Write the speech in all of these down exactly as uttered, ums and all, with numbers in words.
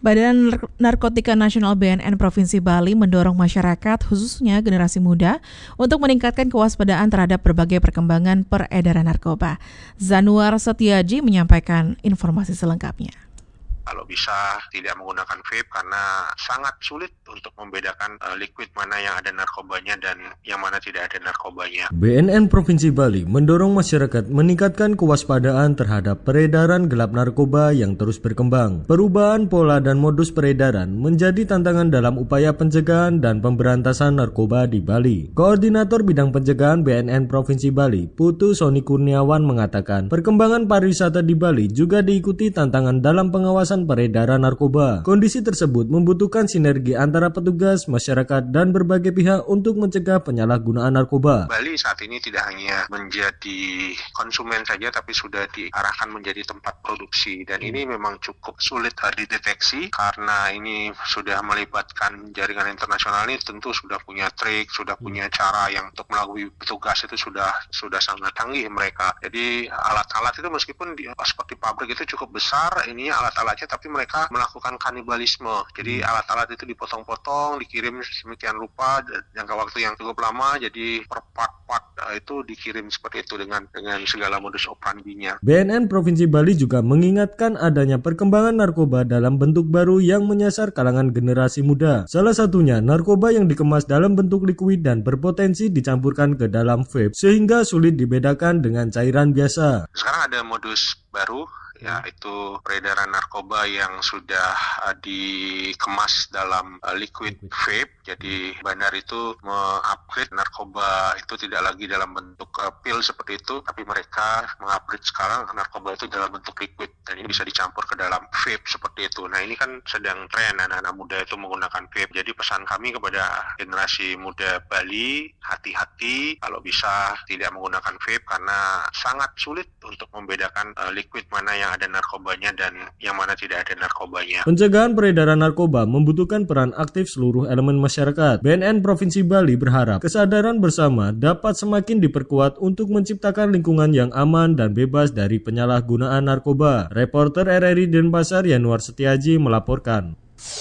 Badan Narkotika Nasional B N N Provinsi Bali mendorong masyarakat, khususnya generasi muda, untuk meningkatkan kewaspadaan terhadap berbagai perkembangan peredaran narkoba. Zanuar Setiaji menyampaikan informasi selengkapnya. Kalau bisa tidak menggunakan vape karena sangat sulit untuk membedakan uh, liquid mana yang ada narkobanya dan yang mana tidak ada narkobanya. B N N Provinsi Bali mendorong masyarakat meningkatkan kewaspadaan terhadap peredaran gelap narkoba yang terus berkembang. Perubahan pola dan modus peredaran menjadi tantangan dalam upaya pencegahan dan pemberantasan narkoba di Bali. Koordinator Bidang Pencegahan B N N Provinsi Bali, Putu Soni Kurniawan mengatakan, perkembangan pariwisata di Bali juga diikuti tantangan dalam pengawasan peredaran narkoba. Kondisi tersebut membutuhkan sinergi antara petugas, masyarakat, dan berbagai pihak untuk mencegah penyalahgunaan narkoba. Bali saat ini tidak hanya menjadi konsumen saja, tapi sudah diarahkan menjadi tempat produksi. Dan ini memang cukup sulit dideteksi karena ini sudah melibatkan jaringan internasional. Ini tentu sudah punya trik, sudah punya cara yang untuk melalui petugas itu sudah sudah sangat canggih mereka. Jadi alat-alat itu meskipun di, seperti pabrik itu cukup besar, ini alat-alatnya tapi mereka melakukan kanibalisme. Jadi alat-alat itu dipotong-potong, dikirim sedemikian rupa jangka waktu yang cukup lama, jadi per part-part itu dikirim seperti itu dengan dengan segala modus operandinya. B N N Provinsi Bali juga mengingatkan adanya perkembangan narkoba dalam bentuk baru yang menyasar kalangan generasi muda. Salah satunya narkoba yang dikemas dalam bentuk liquid dan berpotensi dicampurkan ke dalam vape sehingga sulit dibedakan dengan cairan biasa. Sekarang ada modus baru, yaitu peredaran narkoba yang sudah uh, dikemas dalam uh, liquid vape. Jadi bandar itu mengupgrade narkoba itu tidak lagi dalam bentuk uh, pil seperti itu, tapi mereka mengupgrade sekarang narkoba itu dalam bentuk liquid dan ini bisa dicampur ke dalam vape seperti itu. Nah ini kan sedang tren anak-anak muda itu menggunakan vape. Jadi pesan kami kepada generasi muda Bali, hati-hati kalau bisa tidak menggunakan vape karena sangat sulit untuk membedakan uh, liquid mana yang ada narkobanya dan yang mana tidak ada narkobanya. Pencegahan peredaran narkoba membutuhkan peran aktif seluruh elemen masyarakat. B N N Provinsi Bali berharap kesadaran bersama dapat semakin diperkuat untuk menciptakan lingkungan yang aman dan bebas dari penyalahgunaan narkoba. Reporter R R I Denpasar Zanuar Setiaji melaporkan.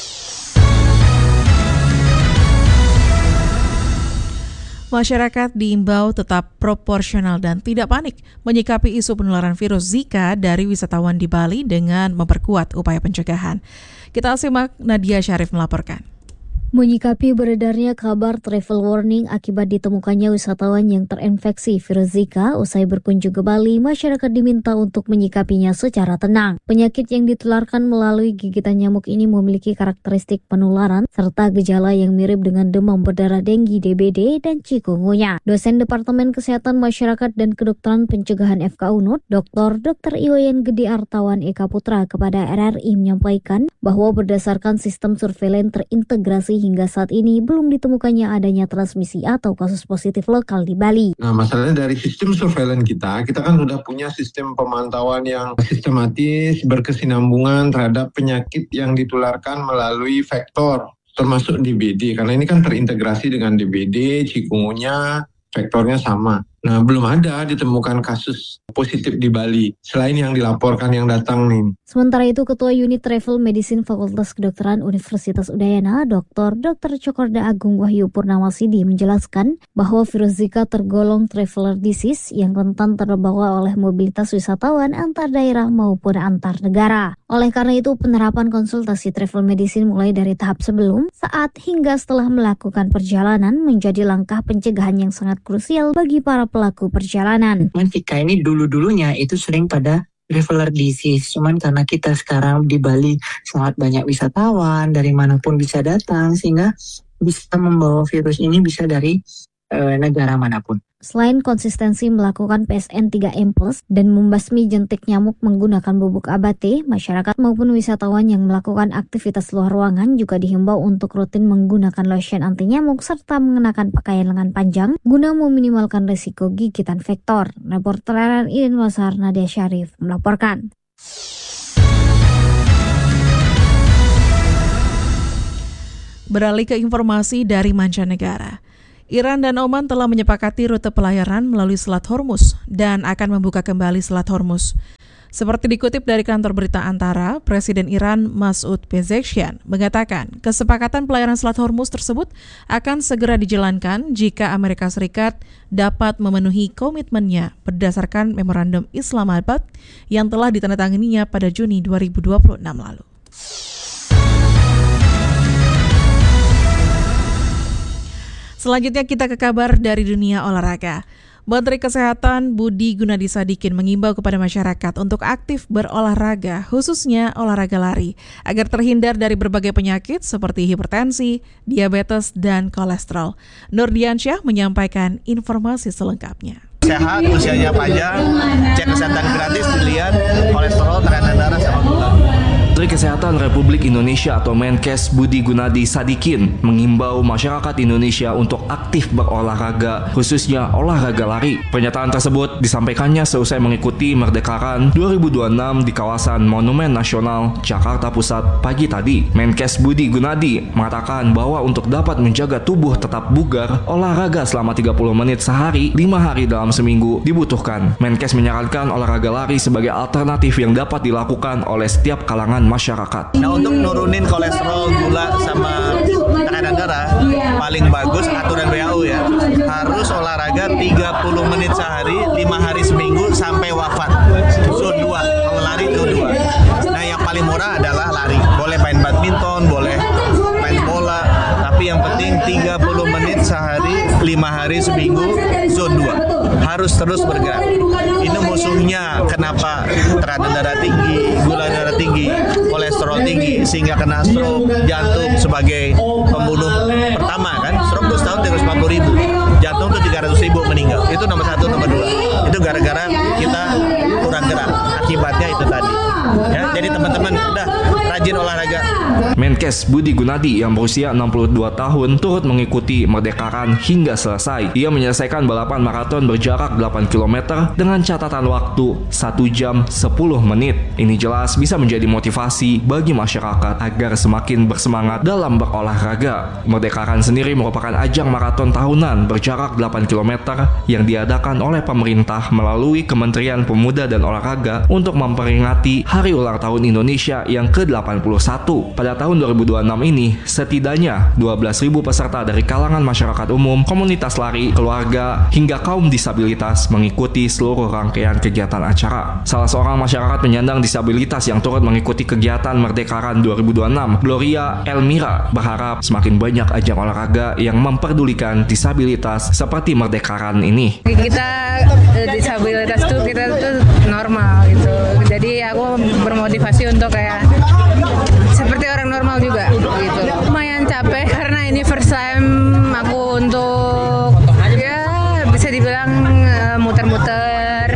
Masyarakat diimbau tetap proporsional dan tidak panik menyikapi isu penularan virus Zika dari wisatawan di Bali dengan memperkuat upaya pencegahan. Kita simak Nadia Syarif melaporkan. Menyikapi beredarnya kabar travel warning akibat ditemukannya wisatawan yang terinfeksi virus Zika usai berkunjung ke Bali, masyarakat diminta untuk menyikapinya secara tenang. Penyakit yang ditularkan melalui gigitan nyamuk ini memiliki karakteristik penularan serta gejala yang mirip dengan demam berdarah denggi D B D dan chikungunya. Dosen Departemen Kesehatan Masyarakat dan Kedokteran Pencegahan F K U N U D, Doktor Dokter Iwayan Gede Artawan Eka Putra kepada R R I menyampaikan bahwa berdasarkan sistem surveilan terintegrasi hingga saat ini belum ditemukannya adanya transmisi atau kasus positif lokal di Bali. Nah, masalahnya dari sistem surveillance kita, kita kan sudah punya sistem pemantauan yang sistematis, berkesinambungan terhadap penyakit yang ditularkan melalui vektor, termasuk D B D. Karena ini kan terintegrasi dengan D B D, chikungunya, vektornya sama. Nah, belum ada ditemukan kasus positif di Bali, selain yang dilaporkan yang datang nih. Sementara itu, Ketua Unit Travel Medicine Fakultas Kedokteran Universitas Udayana, Doktor Dokter Cokorda Agung Wahyu Purnamasidi menjelaskan bahwa virus Zika tergolong traveler disease yang rentan terbawa oleh mobilitas wisatawan antar daerah maupun antar negara. Oleh karena itu, penerapan konsultasi travel medicine mulai dari tahap sebelum, saat, hingga setelah melakukan perjalanan menjadi langkah pencegahan yang sangat krusial bagi para pelaku perjalanan. Zika ini dulu-dulunya itu sering pada traveler disease, cuman karena kita sekarang di Bali sangat banyak wisatawan dari manapun bisa datang sehingga bisa membawa virus ini bisa dari e, negara manapun. Selain konsistensi melakukan P S N tiga M plus dan membasmi jentik nyamuk menggunakan bubuk abate, masyarakat maupun wisatawan yang melakukan aktivitas luar ruangan juga dihimbau untuk rutin menggunakan lotion anti nyamuk serta mengenakan pakaian lengan panjang guna meminimalkan risiko gigitan vektor. Reporter R R I Denpasar Nadia Syarif melaporkan. Beralih ke informasi dari mancanegara. Iran dan Oman telah menyepakati rute pelayaran melalui Selat Hormuz dan akan membuka kembali Selat Hormuz. Seperti dikutip dari kantor berita Antara, Presiden Iran Masoud Pezeshkian mengatakan kesepakatan pelayaran Selat Hormuz tersebut akan segera dijalankan jika Amerika Serikat dapat memenuhi komitmennya berdasarkan memorandum Islamabad yang telah ditandatanganinya pada Juni dua ribu dua puluh enam lalu. Selanjutnya kita ke kabar dari dunia olahraga. Menteri Kesehatan Budi Gunadi Sadikin mengimbau kepada masyarakat untuk aktif berolahraga, khususnya olahraga lari, agar terhindar dari berbagai penyakit seperti hipertensi, diabetes, dan kolesterol. Nurdiansyah menyampaikan informasi selengkapnya. Sehat, usianya panjang, cek kesehatan gratis, dilihat kolesterol, tekanan darah, sama gula. Menteri Kesehatan Republik Indonesia atau Menkes Budi Gunadi Sadikin mengimbau masyarakat Indonesia untuk aktif berolahraga, khususnya olahraga lari. Pernyataan tersebut disampaikannya seusai mengikuti Merdeka-Run dua ribu dua puluh enam di kawasan Monumen Nasional, Jakarta Pusat pagi tadi. Menkes Budi Gunadi mengatakan bahwa untuk dapat menjaga tubuh tetap bugar, olahraga selama tiga puluh menit sehari, lima hari dalam seminggu dibutuhkan. Menkes menyarankan olahraga lari sebagai alternatif yang dapat dilakukan oleh setiap kalangan masyarakat. Nah, untuk nurunin kolesterol, gula, sama tekanan darah, paling bagus aturan W H O ya, harus olahraga tiga puluh menit sehari, lima hari seminggu sampai wafat. Zone dua, kalau lari zone dua. Nah, yang paling murah adalah lari. Boleh main badminton, boleh main bola, tapi yang penting tiga puluh menit sehari, lima hari seminggu, zone dua. Harus terus bergerak. Ini musuhnya kenapa tekanan darah tinggi, gula darah tinggi, kolesterol tinggi, sehingga kena stroke, jantung sebagai pembunuh pertama kan. Stroke itu setahun tiga ratus empat puluh ribu, jantung itu tiga ratus ribu meninggal. Itu nomor satu, nomor dua. Itu gara-gara kita kurang gerak. Akibatnya itu tadi. Ya, jadi teman-teman udah rajin olahraga. Menkes Budi Gunadi yang berusia enam puluh dua tahun turut mengikuti Merdeka-Run hingga selesai. Ia menyelesaikan balapan maraton berjarak delapan kilometer dengan catatan waktu satu jam sepuluh menit. Ini jelas bisa menjadi motivasi bagi masyarakat agar semakin bersemangat dalam berolahraga. Merdeka-Run sendiri merupakan ajang maraton tahunan berjarak delapan kilometer yang diadakan oleh pemerintah melalui Kementerian Pemuda dan Olahraga untuk memperingati Hari Ulang Tahun Indonesia yang ke delapan puluh satu. Pada tahun dua ribu dua puluh enam ini, setidaknya dua belas ribu peserta dari kalangan masyarakat umum, komunitas lari, keluarga, hingga kaum disabilitas mengikuti seluruh rangkaian kegiatan acara. Salah seorang masyarakat penyandang disabilitas yang turut mengikuti kegiatan Merdeka-Run dua ribu dua puluh enam, Gloria Elmira, berharap semakin banyak ajang olahraga yang memperdulikan disabilitas seperti Merdeka-Run ini. Kita disabilitas tuh kita tuh normal gitu. Jadi aku bermotivasi untuk kayak seperti orang normal juga gitu. Lumayan capek karena ini first time aku untuk ya bisa dibilang uh, muter-muter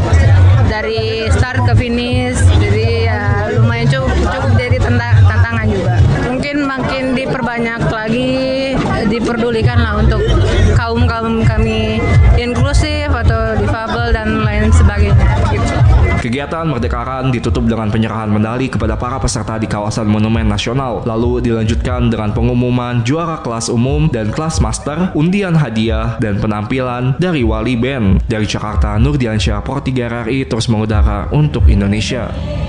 dari start ke finish. Jadi ya lumayan cukup cukup jadi tantangan juga. Mungkin makin diperbanyak lagi, diperdulikan lah untuk kaum-kaum kami inklusif atau difabel dan lain sebagainya gitu. Kegiatan Merdeka-Run ditutup dengan penyerahan medali kepada para peserta di kawasan Monumen Nasional. Lalu dilanjutkan dengan pengumuman juara kelas umum dan kelas master, undian hadiah, dan penampilan dari Wali Band. Dari Jakarta, Nurdiansyah, Pro tiga R R I terus mengudara untuk Indonesia.